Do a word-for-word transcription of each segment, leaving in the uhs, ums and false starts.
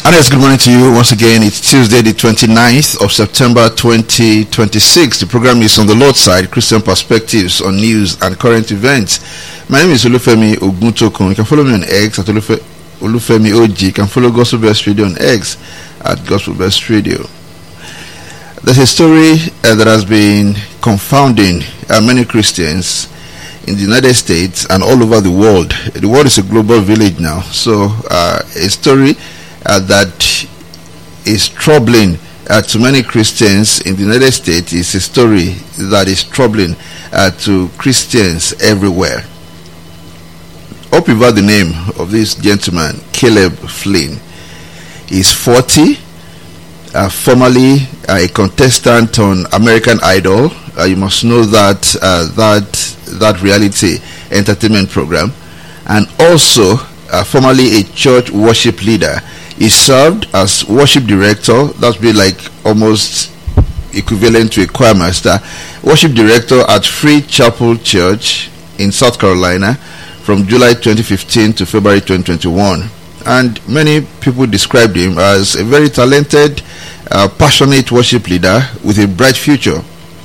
And yes, good morning to you once again. It's Tuesday, the twenty-ninth of September, twenty twenty-six. The program is On the Lord's Side, Christian Perspectives on News and Current Events. My name is Olufemi Oguntokun. You can follow me on X at Olufe, Olufemi O G. You can follow Gospel Best Radio on X at Gospel Best Radio. There's a story uh, that has been confounding uh, many Christians in the United States and all over the world. The world is a global village now. So uh, a story Uh, that is troubling uh, to many Christians in the United States is a story that is troubling uh, to Christians everywhere. Hope you've heard the name of this gentleman, Caleb Flynn. He's forty, uh, formerly uh, a contestant on American Idol. Uh, you must know that uh, that that reality entertainment program, and also uh, formerly a church worship leader. He served as worship director. That's be like almost equivalent to a choir master. Worship director at Free Chapel Church in South Carolina from July twenty fifteen to February twenty twenty-one. And many people described him as a very talented, uh, passionate worship leader with a bright future.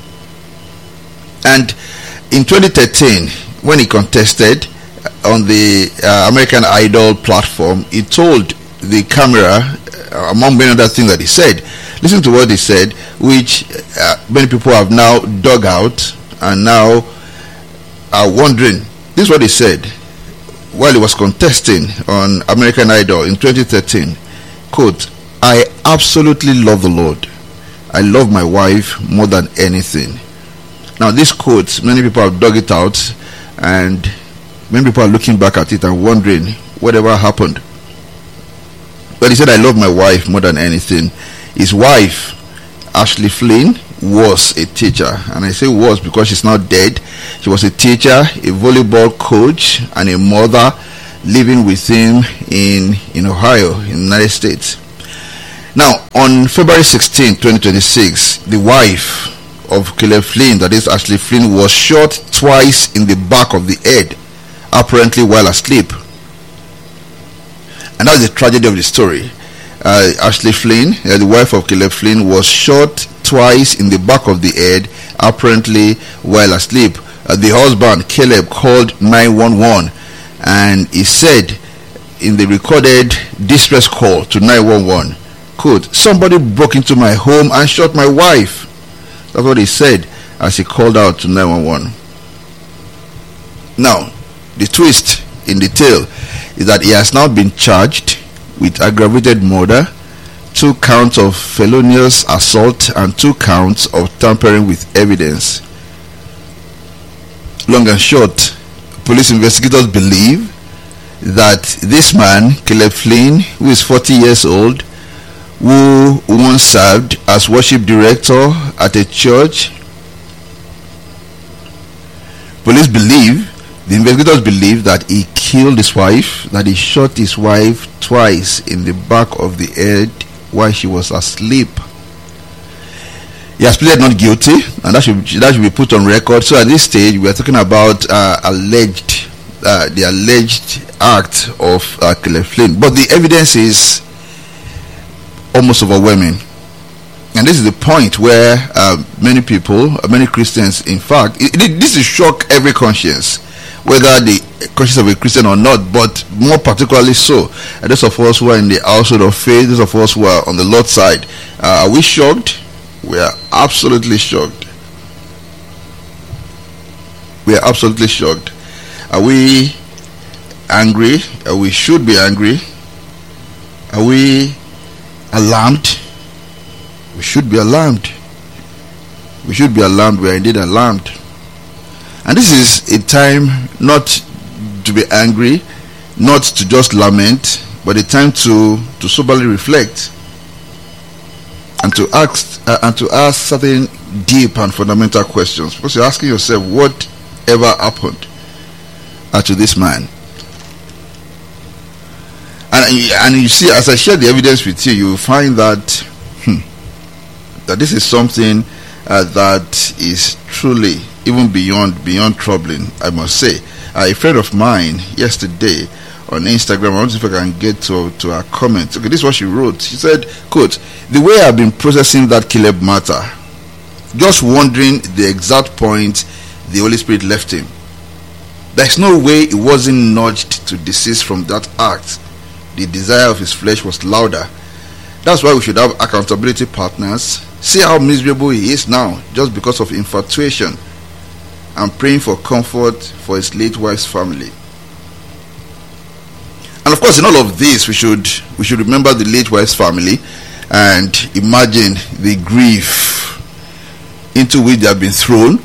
And in twenty thirteen, when he contested on the uh, American Idol platform, he told the camera, uh, among many other things that he said, listen to what he said, which uh, many people have now dug out and now are wondering. This is what he said while he was contesting on American Idol in twenty thirteen. Quote, "I absolutely love the Lord. I love my wife more than anything." Now this quote, many people have dug it out and many people are looking back at it and wondering whatever happened. But he said, "I love my wife more than anything." His wife, Ashley Flynn, was a teacher. And I say was because she's not dead. She was a teacher, a volleyball coach, and a mother living with him in, in Ohio, in the United States. Now, on February sixteenth, twenty twenty-six, the wife of Caleb Flynn, that is Ashley Flynn, was shot twice in the back of the head, apparently while asleep. And that's the tragedy of the story. Uh, Ashley Flynn, uh, the wife of Caleb Flynn, was shot twice in the back of the head, apparently while asleep. Uh, the husband, Caleb, called nine one one, and he said in the recorded distress call to nine one one, quote, "Somebody broke into my home and shot my wife." That's what he said as he called out to nine one one. Now, the twist in the tale is that he has now been charged with aggravated murder, two counts of felonious assault, and two counts of tampering with evidence. Long and short, police investigators believe that this man, Caleb Flynn, who is forty years old, who once served as worship director at a church, police believe The investigators believe that he killed his wife, that he shot his wife twice in the back of the head while she was asleep. He has pleaded not guilty, and that should that should be put on record. So at this stage, we are talking about uh, alleged, uh, the alleged act of uh, Caleb Flynn, but the evidence is almost overwhelming. And this is the point where uh, many people, uh, many Christians, in fact, it, it, this is shock every conscience, whether the conscience of a Christian or not, but more particularly so, uh, those of us who are in the household of faith, those of us who are on the Lord's side. Uh, are we shocked? We are absolutely shocked. We are absolutely shocked. Are we angry? Uh, we should be angry. Are we alarmed? We should be alarmed. We should be alarmed. We are indeed alarmed. And this is a time not to be angry, not to just lament, but a time to, to soberly reflect and to ask uh, and to ask certain deep and fundamental questions. Because you're asking yourself, whatever happened uh, to this man? And, and you see, as I share the evidence with you, you will find that hmm, that this is something uh, that is truly even beyond beyond troubling, I must say. Uh, a friend of mine yesterday on Instagram. I want to see if I can get to, to her comment. Okay, this is what she wrote. She said, quote, "The way I've been processing that Caleb matter, just wondering the exact point the Holy Spirit left him. There's no way he wasn't nudged to desist from that act. The desire of his flesh was louder. That's why we should have accountability partners. See how miserable he is now just because of infatuation. I'm praying for comfort for his late wife's family." And of course, in all of this, we should we should remember the late wife's family and imagine the grief into which they have been thrown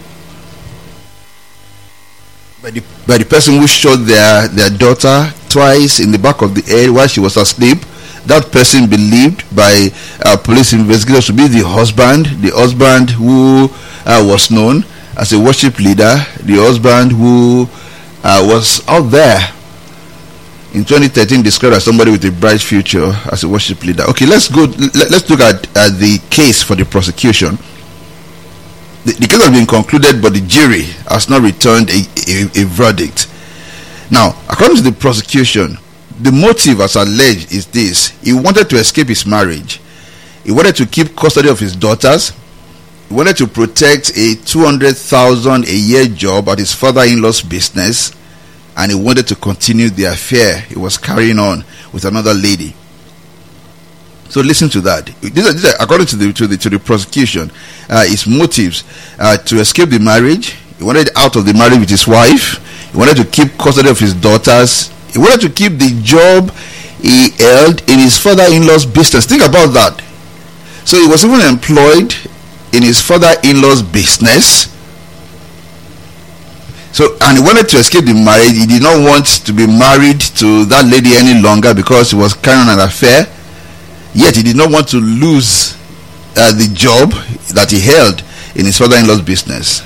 by the, by the person who shot their, their daughter twice in the back of the head while she was asleep. That person believed by uh, police investigators to be the husband, the husband who uh, was known as a worship leader, the husband who uh, was out there in twenty thirteen described as somebody with a bright future as a worship leader. Okay, let's go. Let, let's look at uh, the case for the prosecution. The, the case has been concluded, but the jury has not returned a, a, a verdict. Now, according to the prosecution, the motive as alleged is this: he wanted to escape his marriage, he wanted to keep custody of his daughters, he wanted to protect a two hundred thousand a year job at his father-in-law's business, and he wanted to continue the affair he was carrying on with another lady. So listen to that. These are, these are, according to the to the to the prosecution, uh, his motives uh, to escape the marriage. He wanted out of the marriage with his wife. He wanted to keep custody of his daughters. He wanted to keep the job he held in his father-in-law's business. Think about that. So he was even employed in his father-in-law's business. So, and he wanted to escape the marriage. He did not want to be married to that lady any longer because he was carrying on an affair. Yet he did not want to lose uh, the job that he held in his father-in-law's business.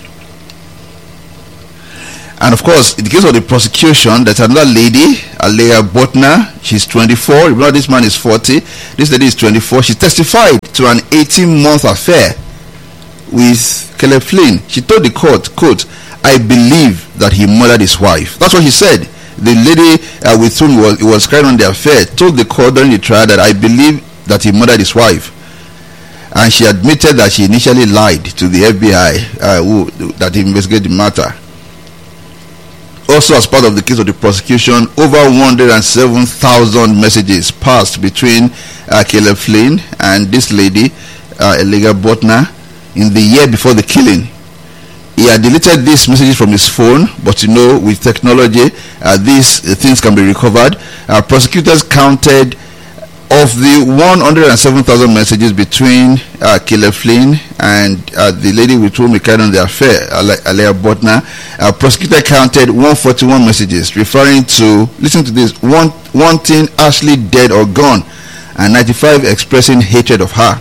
And of course, in the case of the prosecution, there's another lady, Alea Botner. She's twenty-four. Remember, this man is forty. This lady is twenty-four. She testified to an eighteen-month affair with Caleb Flynn. She told the court, quote, "I believe that he murdered his wife." That's what she said. The lady uh, with whom he was, he was carrying on the affair told the court during the trial that, "I believe that he murdered his wife." And she admitted that she initially lied to the F B I uh, who, that investigated the matter. Also, as part of the case of the prosecution, over one hundred seven thousand messages passed between uh, Caleb Flynn and this lady, uh, Alea Botner, in the year before the killing. He had deleted these messages from his phone, but you know, with technology, uh, these uh, things can be recovered. Uh, prosecutors counted of the one hundred seven thousand messages between uh, Caleb Flynn and uh, the lady with whom he carried on the affair, Alea Botner. Uh, prosecutor counted one hundred forty-one messages referring to, listen to this, one, wanting Ashley dead or gone, and ninety-five expressing hatred of her.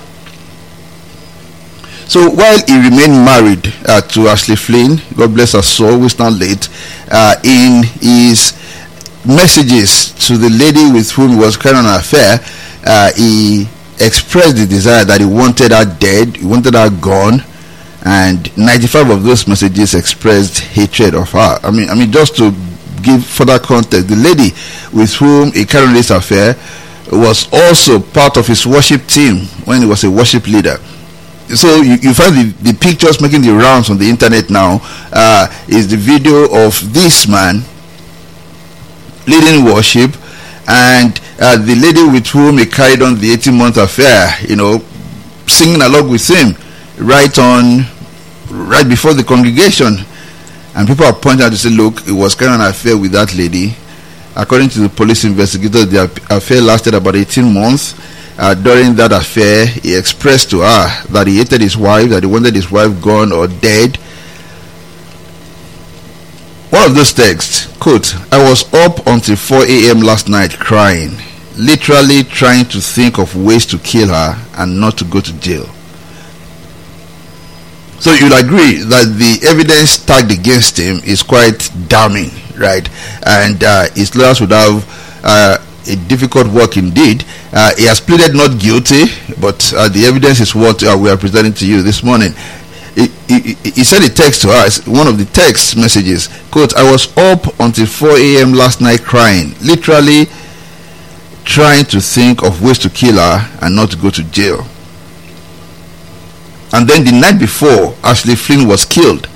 So while he remained married uh, to Ashley Flynn, God bless her soul, who is now late, uh, in his messages to the lady with whom he was carrying on an affair, uh, he expressed the desire that he wanted her dead, he wanted her gone, and ninety-five of those messages expressed hatred of her. I mean, I mean, just to give further context, the lady with whom he carried on this affair was also part of his worship team when he was a worship leader. So you, you find the, the pictures making the rounds on the internet now. Uh, is the video of this man leading worship, and uh, the lady with whom he carried on the eighteen-month affair, you know, singing along with him right on, right before the congregation. And people are pointing out to say, look, he was carrying on an affair with that lady. According to the police investigators, the affair lasted about eighteen months. Uh, during that affair, he expressed to her that he hated his wife, that he wanted his wife gone or dead. One of those texts, quote, "I was up until four a.m. last night crying, literally trying to think of ways to kill her and not to go to jail." So you'll agree that the evidence tagged against him is quite damning, right? And uh, his lawyers would have uh, a difficult work indeed. Uh, he has pleaded not guilty, but uh, the evidence is what uh, we are presenting to you this morning. he, he, he sent a text to us, one of the text messages, quote, "I was up until four a.m. last night crying, literally trying to think of ways to kill her and not to go to jail." And then the night before Ashley Flynn was killed,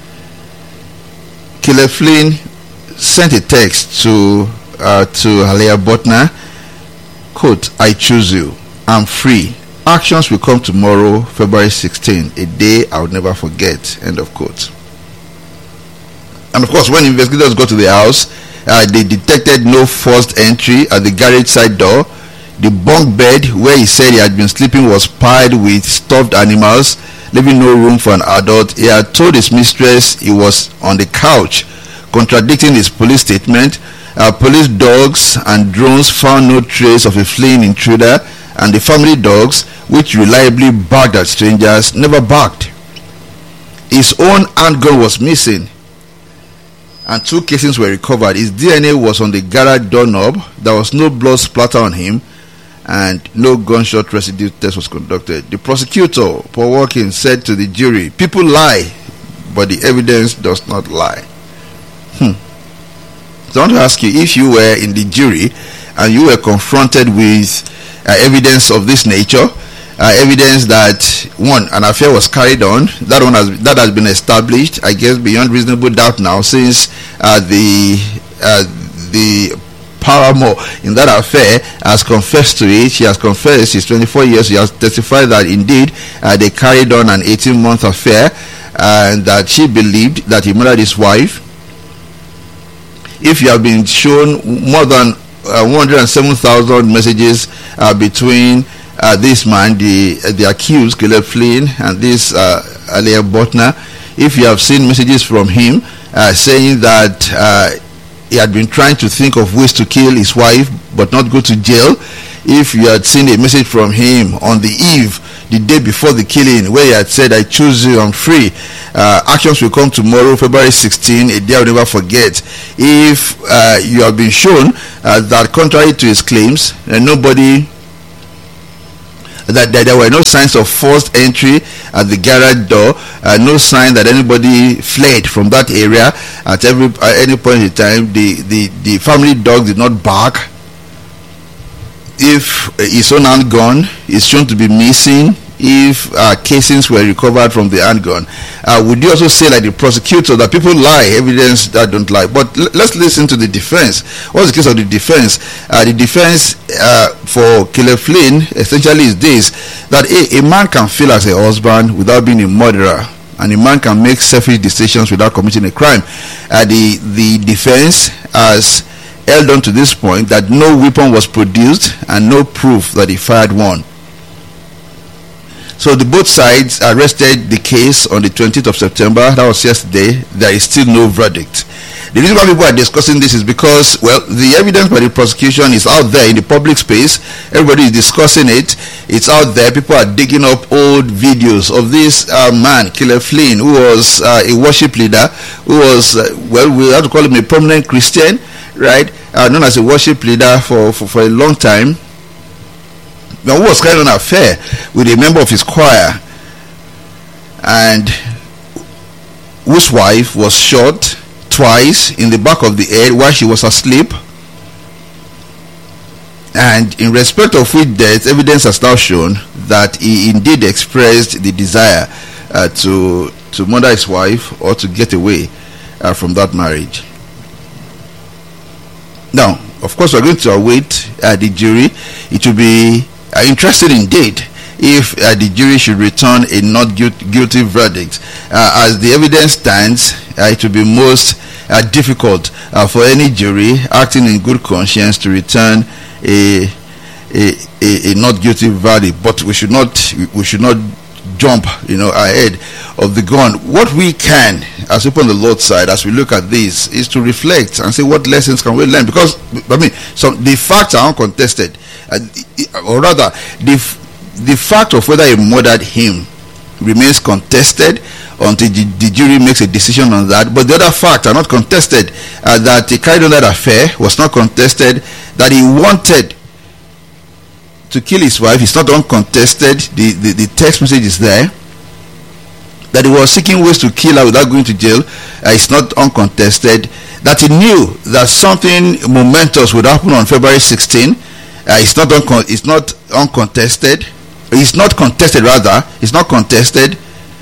Killer Flynn sent a text to uh, to Halia Butner, quote, "I choose you. I'm free. Actions will come tomorrow, February sixteenth, a day I will never forget," end of quote. And of course, when investigators got to the house, uh, they detected no forced entry at the garage side door. The bunk bed where he said he had been sleeping was piled with stuffed animals, leaving no room for an adult. He had told his mistress he was on the couch, contradicting his police statement. Uh, police dogs and drones found no trace of a fleeing intruder, and the family dogs, which reliably barked at strangers, never barked. His own handgun was missing, and two casings were recovered. His D N A was on the garage doorknob. There was no blood splatter on him, and no gunshot residue test was conducted. The prosecutor, Paul Watkins, said to the jury, "People lie, but the evidence does not lie." Hmm. So I want to ask you, if you were in the jury and you were confronted with uh, evidence of this nature, uh, evidence that, one, an affair was carried on, that one has that has been established, I guess, beyond reasonable doubt now, since uh, the uh, the paramour in that affair has confessed to it. She has confessed. She's twenty-four years. She has testified that indeed uh, they carried on an eighteen-month affair, uh, and that she believed that he murdered his wife. If you have been shown more than uh, one hundred seven thousand messages uh, between uh, this man, the uh, the accused, Caleb Flynn, and this uh, Halia Butner, if you have seen messages from him uh, saying that uh, he had been trying to think of ways to kill his wife but not go to jail, if you had seen a message from him on the eve, the day before the killing, where he had said, "I choose you, I'm free. Uh, actions will come tomorrow, February sixteenth, a day I'll never forget." If uh, you have been shown uh, that contrary to his claims, uh, nobody, that, that there were no signs of forced entry at the garage door, uh, no sign that anybody fled from that area at every at any point in time, the, the, the family dog did not bark. If his own handgun is shown to be missing, if uh, casings were recovered from the handgun, uh, would you also say, like the prosecutor, that people lie, evidence that don't lie? But l- let's listen to the defense. What's the case of the defense? Uh, the defense uh, for Caleb Flynn essentially is this: that a, a man can feel as a husband without being a murderer, and a man can make selfish decisions without committing a crime. Uh, the the defense has held on to this point that no weapon was produced and no proof that he fired one. So the both sides arrested the case on the twentieth of September. That was yesterday. There is still no verdict. The reason why people are discussing this is because, well, the evidence by the prosecution is out there in the public space. Everybody is discussing it. It's out there. People are digging up old videos of this uh, man, Caleb Flynn, who was uh, a worship leader, who was, uh, well, we have to call him a prominent Christian, right? Uh, known as a worship leader for, for, for a long time. Now, who was carrying on an affair with a member of his choir, and whose wife was shot twice in the back of the head while she was asleep, and in respect of which death, evidence has now shown that he indeed expressed the desire uh, to to murder his wife or to get away uh, from that marriage. Now, of course, we're going to await uh, the jury. It will be uh, interesting indeed if uh, the jury should return a not gu- guilty verdict. Uh, as the evidence stands, uh, it will be most uh, difficult uh, for any jury acting in good conscience to return a a, a a not guilty verdict. But we should not we should not jump, you know, ahead of the gun. What we can, as people on the Lord's side, as we look at this, is to reflect and say, what lessons can we learn? Because I mean, so the facts are uncontested, uh, or rather, the the fact of whether he murdered him remains contested until the, the jury makes a decision on that. But the other facts are not contested. Uh, that he carried on that affair was not contested. That he wanted to kill his wife is not uncontested. The, the, the text message is there. that he was seeking ways to kill her without going to jail, uh, it's not uncontested. That he knew that something momentous would happen on February sixteenth, uh, it's not uncon- it's not uncontested. It's not contested, rather. It's not contested.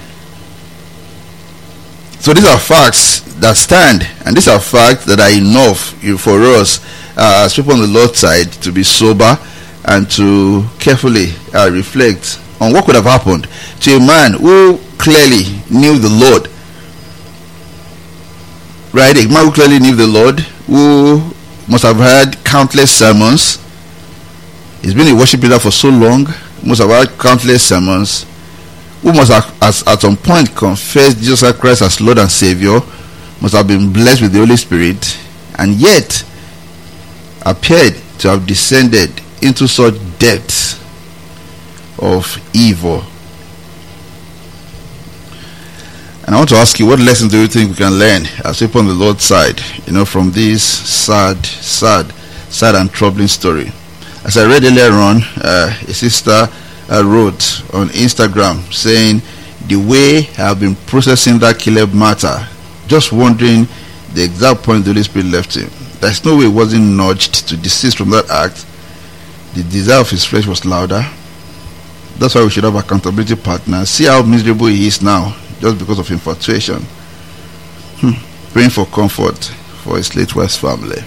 So these are facts that stand, and these are facts that are enough for us uh, as people on the Lord's side to be sober and to carefully uh, reflect on what could have happened to a man who clearly knew the Lord. Right? A man who clearly knew the Lord, who must have heard countless sermons. He's been a worship leader for so long, must have heard countless sermons, who must have as, at some point confessed Jesus Christ as Lord and Savior, must have been blessed with the Holy Spirit, and yet appeared to have descended into such depths of evil. And I want to ask you, what lessons do you think we can learn as people on the Lord's side, you know, from this sad, sad, sad and troubling story? As I read earlier on, uh, a sister uh, wrote on Instagram saying, the way I have been processing that Caleb matter, just wondering the exact point the Holy Spirit left him. There's no way he wasn't nudged to desist from that act. The desire of his flesh was louder. That's why we should have accountability partners. See how miserable he is now, just because of infatuation. Hmm. Praying for comfort for his late wife's family.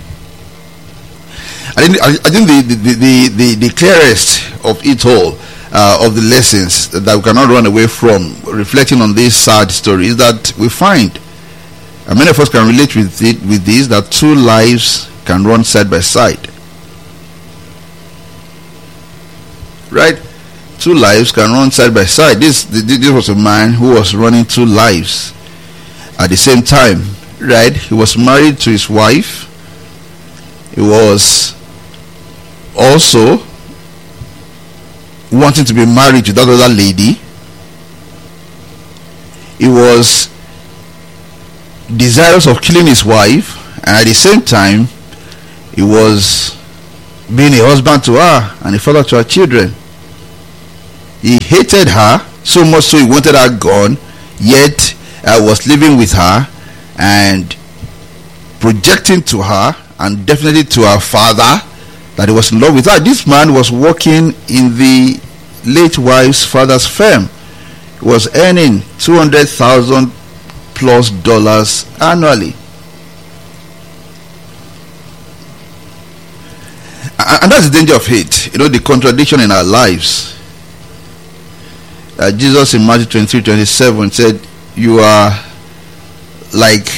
I think, I, I think the, the, the, the, the clearest of it all, uh, of the lessons that we cannot run away from, reflecting on this sad story, is that we find, and many of us can relate with it, with this, that two lives can run side by side. Right? Two lives can run side by side. This, this was a man who was running two lives at the same time. Right? He was married to his wife. He was also wanting to be married to that other lady. He was desirous of killing his wife, and at the same time he was being a husband to her and a father to her children. He hated her so much so he wanted her gone, yet I was living with her and projecting to her and definitely to her father that he was in love with her. This man was working in the late wife's father's firm. He was earning two hundred thousand plus dollars annually. And that's the danger of hate, you know, the contradiction in our lives. Uh, Jesus in Matthew twenty-three twenty-seven said, you are like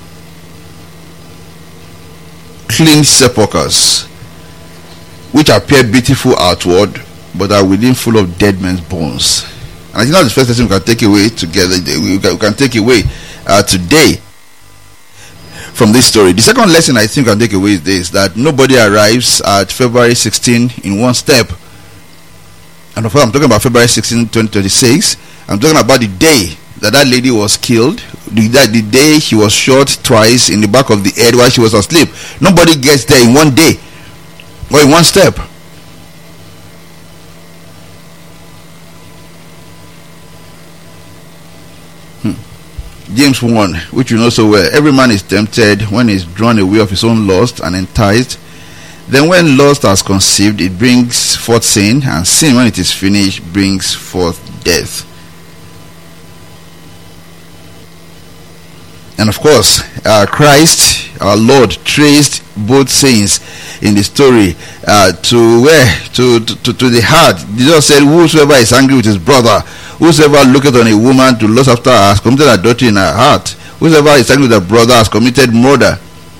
clean sepulchres, which appear beautiful outward, but are within full of dead men's bones. And I think that's the first lesson we can take away together, we can, we can take away uh, today from this story. The second lesson I think we can take away is this, that nobody arrives at February sixteenth in one step. And of course I'm talking about February sixteenth, twenty twenty-six. I'm talking about the day that that lady was killed, the, that the day she was shot twice in the back of the head while she was asleep. Nobody gets there in one day or in one step. Hmm. James one, which you know so well, every man is tempted when he is drawn away of his own lust and enticed. Then when lust has conceived, it brings forth sin, and sin, when it is finished, brings forth death. And of course, uh, Christ, our Lord, traced both sins in the story uh, to where? To, to, to the heart. Jesus said, whosoever is angry with his brother, whosoever looketh on a woman to lust after her, has committed adultery in her heart. Whosoever is angry with her brother has committed murder.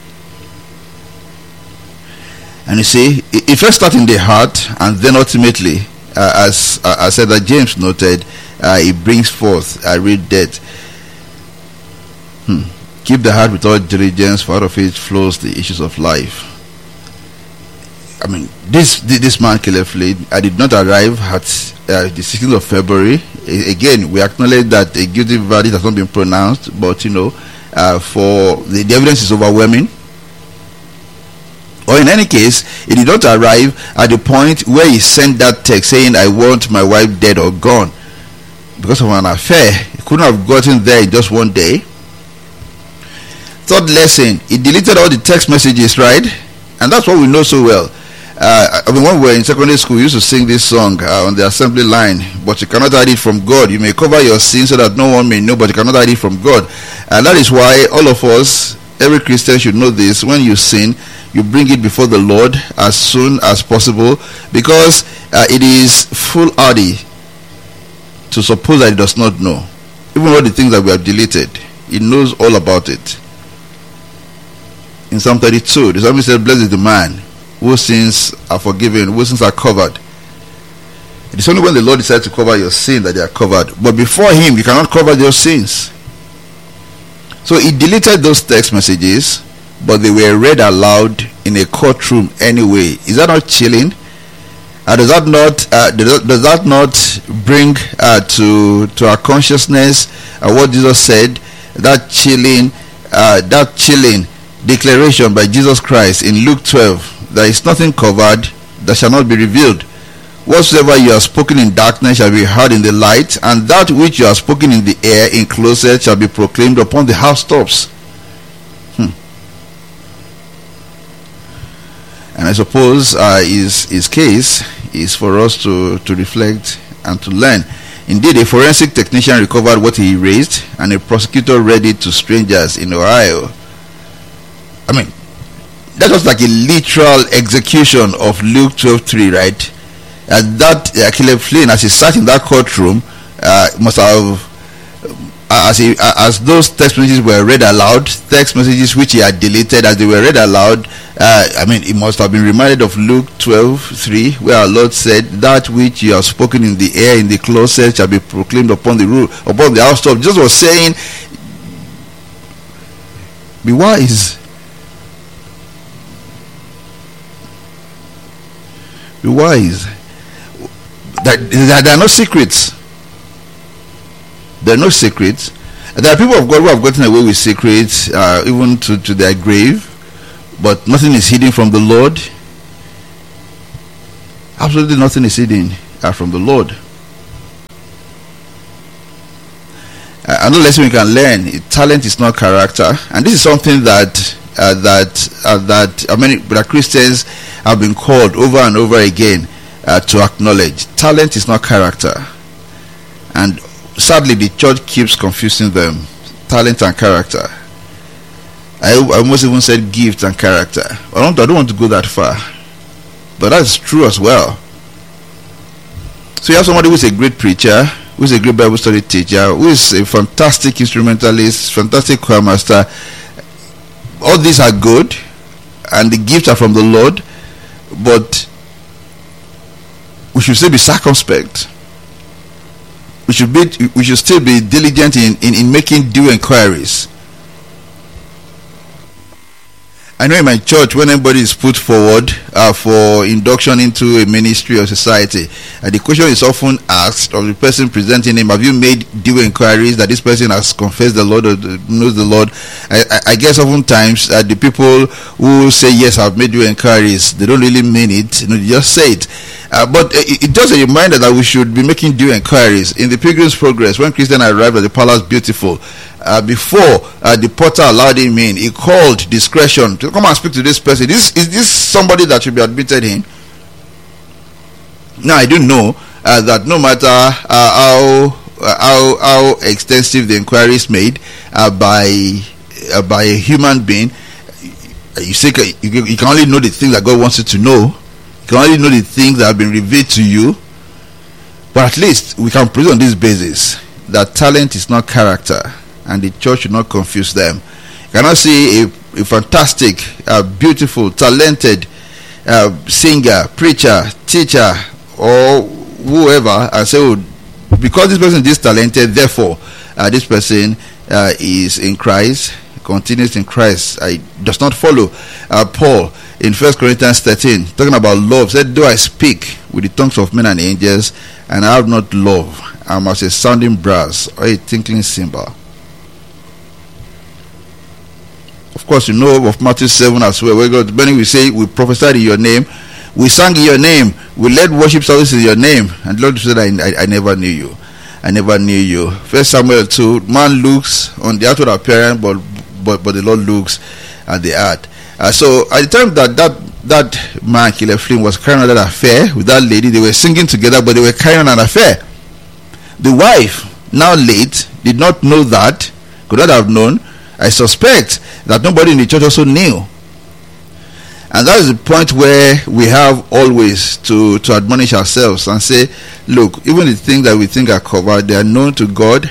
And you see, it first starts in the heart, and then ultimately, uh, as uh, I said that James noted, uh, it brings forth, I read death. Hmm. Keep the heart with all diligence, for out of it flows the issues of life. I mean, this this man, Caleb Flynn, I did not arrive at uh, the sixteenth of February. A- again, we acknowledge that a guilty verdict has not been pronounced, but you know, uh, for the, the evidence is overwhelming. Or in any case, he did not arrive at the point where he sent that text saying, I want my wife dead or gone. because of an affair. He couldn't have gotten there in just one day. Third lesson, he deleted all the text messages, right? And that's what we know so well. Uh, I mean, when we were in secondary school, we used to sing this song uh, on the assembly line. But you cannot hide it from God. You may cover your sin so that no one may know, but you cannot hide it from God. And that is why all of us, every Christian should know this. When you sin, you bring it before the Lord as soon as possible, because uh, it is foolhardy to suppose that he does not know. Even all the things that we have deleted, he knows all about it. In Psalm thirty-two, the psalmist said, "Blessed is the man whose sins are forgiven, whose sins are covered." It is only when the Lord decides to cover your sin that they are covered. But before him, you cannot cover your sins. So he deleted those text messages, but they were read aloud in a courtroom anyway. Is that not chilling? Uh, does that not uh, does that not bring uh, to to our consciousness uh, what Jesus said? That chilling, uh, that chilling declaration by Jesus Christ in Luke twelve, there is nothing covered that shall not be revealed. Whatsoever you have spoken in darkness shall be heard in the light, and that which you have spoken in the air in closet shall be proclaimed upon the housetops. Hmm. And I suppose uh, his, his case is for us to, to reflect and to learn. Indeed, a forensic technician recovered what he erased, and a prosecutor read it to strangers in Ohio. I mean, that was like a literal execution of Luke twelve three, right? And that uh, Caleb Flynn, as he sat in that courtroom, uh, must have, uh, as he, uh, as those text messages were read aloud, text messages which he had deleted, as they were read aloud, uh, I mean, he must have been reminded of Luke twelve three, where our Lord said, "That which you have spoken in the air, in the closet, shall be proclaimed upon the roof, upon the housetop." Jesus was saying, be wise. Be wise. That there are no secrets. There are no secrets. There are people of God who have gotten away with secrets, uh, even to, to their grave, but nothing is hidden from the Lord. Absolutely nothing is hidden uh, from the Lord. Uh, another lesson we can learn: talent is not character, and this is something that uh, that uh, that uh, many that Christians have been called over and over again uh, to acknowledge. Talent is not character, and sadly the church keeps confusing them, talent and character. I, I almost even said gift and character. I don't, I don't want to go that far, but that's true as well. So you have somebody who is a great preacher, who is a great Bible study teacher, who is a fantastic instrumentalist, fantastic choir master. All these are good, and the gifts are from the Lord, but we should still be circumspect. We should be, we should still be diligent in, in, in making due inquiries. I know in my church, when anybody is put forward uh, for induction into a ministry or society, uh, the question is often asked of the person presenting him: have you made due inquiries that this person has confessed the Lord or knows the Lord? I, I, I guess oftentimes uh, the people who say yes, I've made due inquiries, they don't really mean it. You know, they just say it. Uh, but it, it does a reminder that we should be making due inquiries. In the Pilgrim's Progress, when Christian arrived at the Palace Beautiful, uh, before uh, the porter allowed him in, he called discretion to come and speak to this person. Is, is this somebody that should be admitted in? Now, I do know uh, that no matter uh, how, uh, how how extensive the inquiry is made uh, by uh, by a human being, you, say, you, you can only know the things that God wants you to know. You can only know the things that have been revealed to you. But at least we can prove on this basis that talent is not character, and the church should not confuse them. You cannot see a, a fantastic, uh, beautiful, talented uh, singer, preacher, teacher, or whoever, and say, oh, because this person is this talented, therefore uh, this person uh, is in Christ, continues in Christ. It does not follow. Uh, Paul in First Corinthians thirteen, talking about love, said, though I speak with the tongues of men and angels, and I have not love, I am as a sounding brass or a tinkling cymbal. Of course, you know of Matthew seven as well, where God, when we say, we prophesied in your name, we sang in your name, we led worship services in your name, and the Lord said, I, I, I never knew you. I never knew you. First Samuel two, man looks on the outward appearance, but but, but the Lord looks at the heart. Uh, so at the time that that, that man, Caleb Flynn, was carrying on that affair with that lady, they were singing together, but they were carrying on an affair. The wife, now late, did not know that, could not have known. I suspect that nobody in the church also knew. And that is the point where we have always to, to admonish ourselves and say, look, even the things that we think are covered, they are known to God.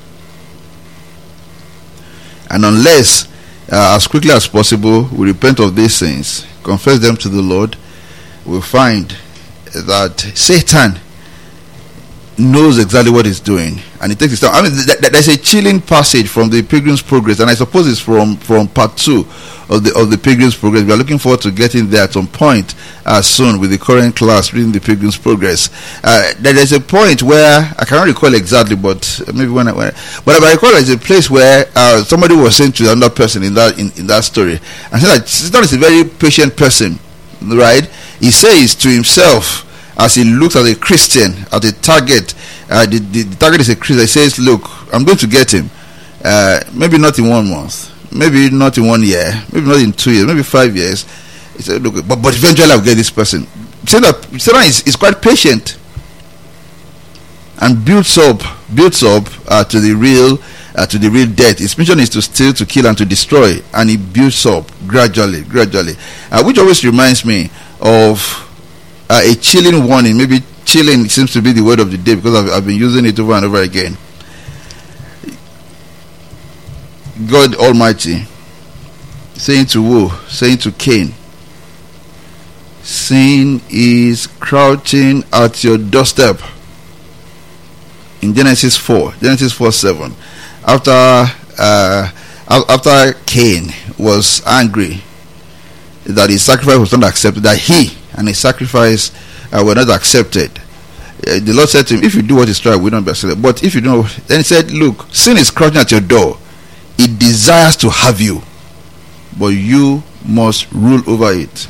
And unless, uh, as quickly as possible, we repent of these sins, confess them to the Lord, we'll find that Satan knows exactly what he's doing, and it takes his time. I mean, th- th- there's a chilling passage from the Pilgrim's Progress, and I suppose it's from, from part two of the of the Pilgrim's Progress. We are looking forward to getting there at some point uh, soon with the current class reading the Pilgrim's Progress. Uh, there's a point where I cannot recall exactly, but maybe when I, when I but I recall there's a place where uh, somebody was saying to another person in that in, in that story, and said that Satan is a very patient person, right? He says to himself, as he looks at a Christian, at a target, uh, the, the, the target is a Christian. He says, look, I'm going to get him. Uh, maybe not in one month, maybe not in one year, maybe not in two years, maybe five years. He said, look, but, but eventually I'll get this person. Satan is, is quite patient and builds up, builds up uh, to the real, uh, to the real death. His mission is to steal, to kill, and to destroy, and he builds up gradually, gradually, uh, which always reminds me of Uh, a chilling warning. Maybe chilling seems to be the word of the day because I've, I've been using it over and over again. God Almighty saying to who? Saying to Cain, sin is crouching at your doorstep. In Genesis four, Genesis four seven, after uh, after Cain was angry that his sacrifice was not accepted, that he and his sacrifice uh, were not accepted, uh, the Lord said to him, if you do what is right, we will not be accepted. But if you don't, then he said, look, sin is crouching at your door. It desires to have you, but you must rule over it.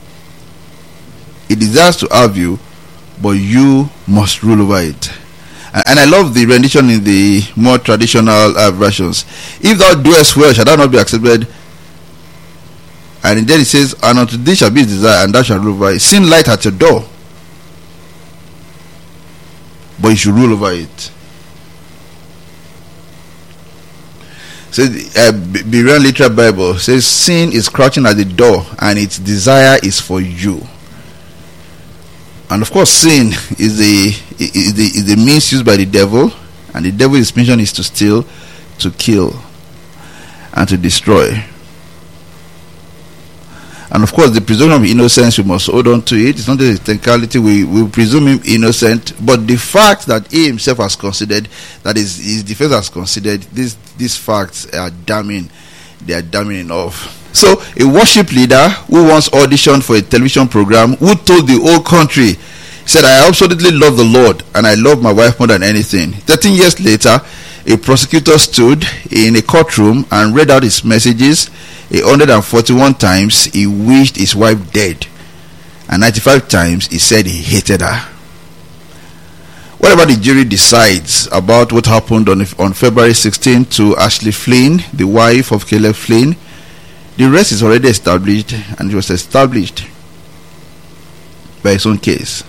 It desires to have you, but you must rule over it. And, and I love the rendition in the more traditional uh, versions. If thou doest well, shall thou not be accepted? And then it says, and unto thee shall be his desire, and thou shalt rule over it. Sin light at your door, but you should rule over it. So uh, Berean Literal Bible says, sin is crouching at the door, and its desire is for you. And of course, sin is the is the, is the means used by the devil, and the devil's mission is to steal, to kill, and to destroy. And of course, the presumption of innocence, we must hold on to it. It's not just a technicality, we, we presume him innocent. But the fact that he himself has considered, that his, his defense has considered, these these facts are damning. They are damning enough. So, a worship leader who once auditioned for a television program, who told the whole country, said, I absolutely love the Lord, and I love my wife more than anything. Thirteen years later, a prosecutor stood in a courtroom and read out his messages. one hundred forty-one times he wished his wife dead, and ninety-five times he said he hated her. Whatever the jury decides about what happened on, on February sixteenth to Ashley Flynn, the wife of Caleb Flynn, the rest is already established, and it was established by his own case.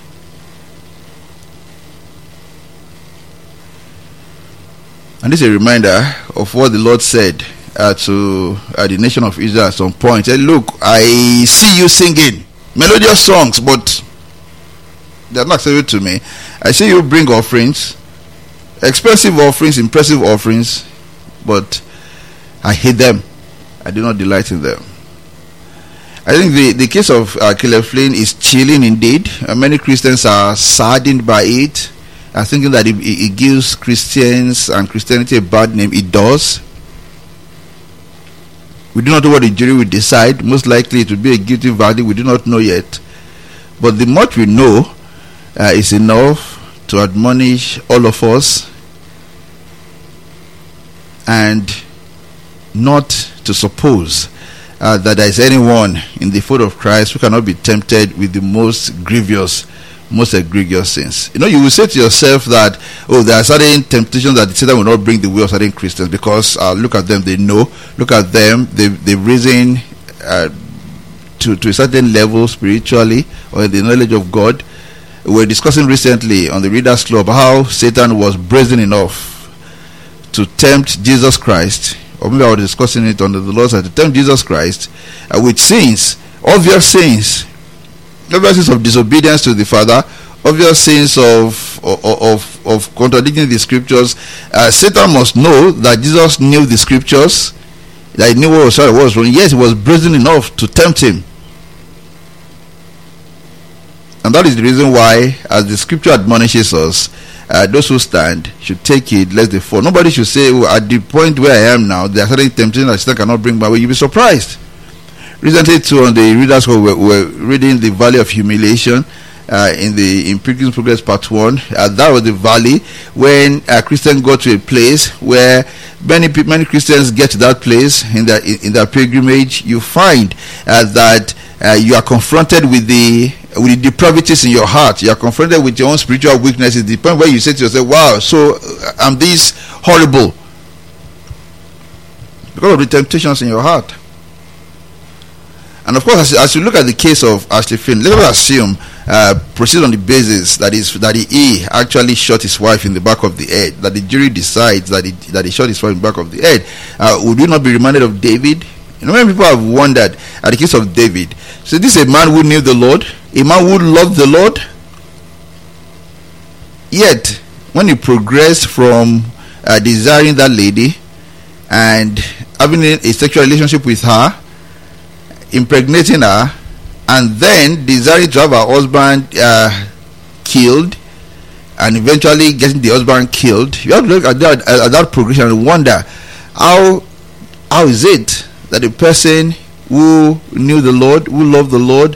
And this is a reminder of what the Lord said uh, to uh, the nation of Israel at some point. He said, look, I see you singing melodious songs, but they are not acceptable to me. I see you bring offerings, expensive offerings, impressive offerings, but I hate them. I do not delight in them. I think the, the case of uh, Caleb Flynn is chilling indeed. Uh, many Christians are saddened by it, are thinking that it, it gives Christians and Christianity a bad name. It does. We do not know what the jury will decide. Most likely it will be a guilty verdict. We do not know yet. But the much we know uh, is enough to admonish all of us, and not to suppose uh, that there is anyone in the fold of Christ who cannot be tempted with the most grievous most egregious sins. You know, you will say to yourself that, oh, there are certain temptations that Satan will not bring the way of certain Christians, because uh, look at them, they know. Look at them, they, they've risen uh, to, to a certain level spiritually, or in the knowledge of God. We were discussing recently on the Readers Club how Satan was brazen enough to tempt Jesus Christ, or maybe I was discussing it on the Lord's side, to tempt Jesus Christ uh, with sins, obvious sins, obvious sins of disobedience to the Father, obvious sins of of of, of contradicting the scriptures. Uh, Satan must know that Jesus knew the scriptures, that he knew what was right, what was wrong. Yes, he was brazen enough to tempt him. And that is the reason why, as the scripture admonishes us, uh, those who stand should take it lest they fall. Nobody should say, oh, at the point where I am now, there are certain temptations that Satan cannot bring my way. You'll be surprised. Recently, too, on the Readers Hall, we were reading the Valley of Humiliation uh, in the in Pilgrim's Progress Part One. Uh, that was the valley when a Christian got to a place where many many Christians get to that place in their in, in their pilgrimage. You find uh, that uh, you are confronted with the with the depravities in your heart. You are confronted with your own spiritual weaknesses. The point where you say to yourself, "Wow, so uh, I'm this horrible," because of the temptations in your heart. And of course, as, as you look at the case of Ashley Flynn, let us assume, uh, proceed on the basis that is that he actually shot his wife in the back of the head. That the jury decides that he that he shot his wife in the back of the head. Uh, would you not be reminded of David? You know, many people have wondered at the case of David. So this is a man who knew the Lord, a man who loved the Lord. Yet, when he progressed from uh, desiring that lady and having a, a sexual relationship with her, impregnating her, and then desiring to have her husband uh, killed, and eventually getting the husband killed, you have to look at that, at that progression and wonder how how is it that a person who knew the Lord, who loved the Lord,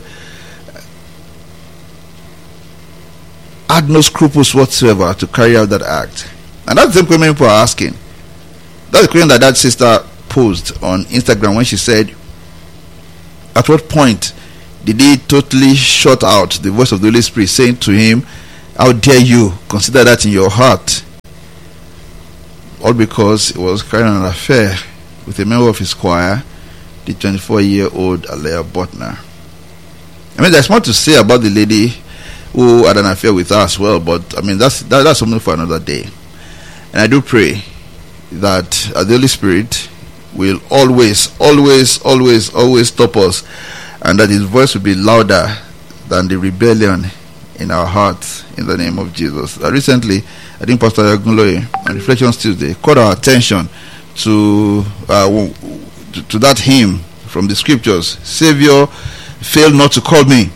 had no scruples whatsoever to carry out that act. And that's the same question people are asking. That's the question that that sister posed on Instagram when she said, at what point did he totally shut out the voice of the Holy Spirit saying to him, how dare you consider that in your heart? All because he was carrying an affair with a member of his choir, the twenty-four-year-old Alea Butner. I mean, there's more to say about the lady who had an affair with her as well, but I mean, that's that, that's something for another day. And I do pray that uh, the Holy Spirit will always, always, always, always stop us, and that his voice will be louder than the rebellion in our hearts, in the name of Jesus. Uh, recently, I think Pastor Yagunloye on Reflections Tuesday called our attention to, uh, to to that hymn from the scriptures, Savior, fail not to call me,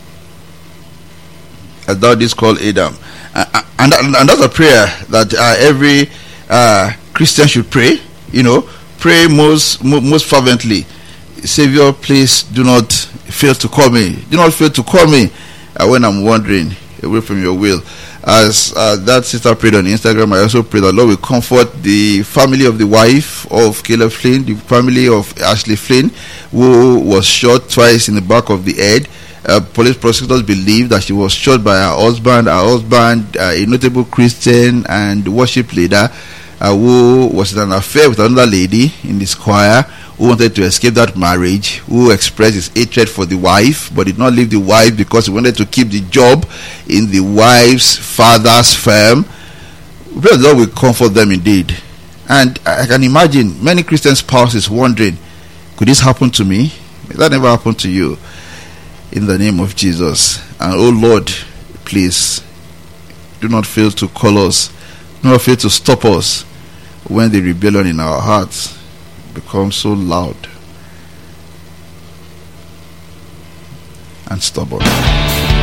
as thou didst call Adam. Uh, and, and, and that's a prayer that uh, every uh, Christian should pray, you know, pray most most fervently. Savior, please do not fail to call me. Do not fail to call me uh, when I'm wandering away from your will. As uh, that sister prayed on Instagram, I also pray that Lord will comfort the family of the wife of Caleb Flynn, the family of Ashley Flynn, who was shot twice in the back of the head. Uh, police prosecutors believe that she was shot by her husband. Her husband, uh, a notable Christian and worship leader, Uh, who was in an affair with another lady in this choir, who wanted to escape that marriage, who expressed his hatred for the wife, but did not leave the wife because he wanted to keep the job in the wife's father's firm. We pray the Lord will comfort them indeed. And I can imagine many Christian spouses wondering, could this happen to me? May that never happen to you, in the name of Jesus. And oh Lord, please do not fail to call us, do not fail to stop us when the rebellion in our hearts becomes so loud and stubborn.